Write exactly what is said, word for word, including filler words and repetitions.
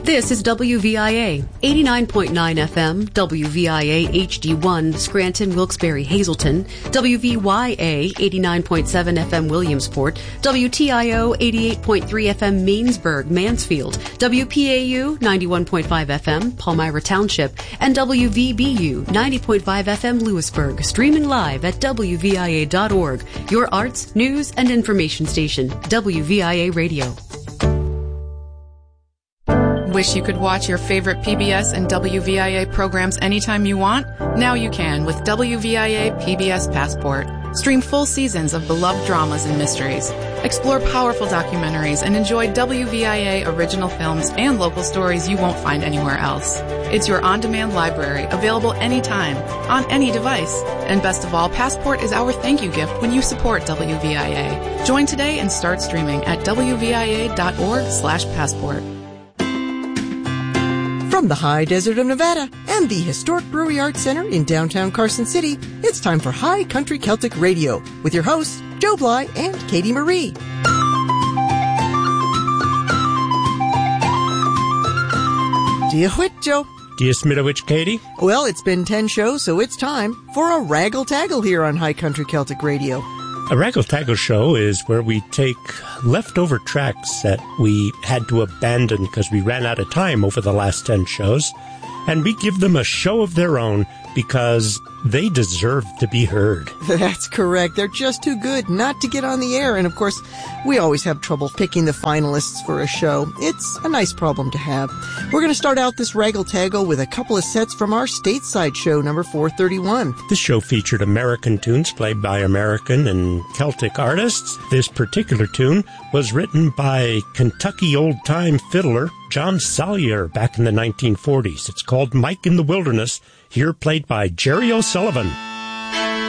This is W V I A, eighty-nine point nine F M, W V I A H D one, Scranton, Wilkes-Barre, Hazleton, W V Y A, eighty-nine point seven F M, Williamsport, W T I O, eighty-eight point three F M, Mainsburg, Mansfield, W P A U, ninety-one point five F M, Palmyra Township, and W V B U, ninety point five F M, Lewisburg, streaming live at W V I A dot org, your arts, news, and information station, W V I A Radio. Wish you could watch your favorite P B S and W V I A programs anytime you want? Now you can with W V I A P B S Passport. Stream full seasons of beloved dramas and mysteries. Explore powerful documentaries and enjoy W V I A original films and local stories you won't find anywhere else. It's your on-demand library, available anytime, on any device. And best of all, Passport is our thank you gift when you support W V I A. Join today and start streaming at W V I A dot org slash passport. From the high desert of Nevada and the historic Brewery Arts Center in downtown Carson City, it's time for High Country Celtic Radio with your hosts, Joe Bly and Katie Marie. Do you whit, Joe? Do you smitowich, Katie? Well, it's been ten shows, so it's time for a raggle-taggle here on High Country Celtic Radio. A raggle-taggle show is where we take leftover tracks that we had to abandon because we ran out of time over the last ten shows, and we give them a show of their own because they deserve to be heard. That's correct. They're just too good not to get on the air. And of course, we always have trouble picking the finalists for a show. It's a nice problem to have. We're going to start out this raggle-taggle with a couple of sets from our stateside show, number four thirty-one. This show featured American tunes played by American and Celtic artists. This particular tune was written by Kentucky old-time fiddler John Salyer back in the nineteen forties. It's called Mike in the Wilderness, here played by Jerry O'Sullivan.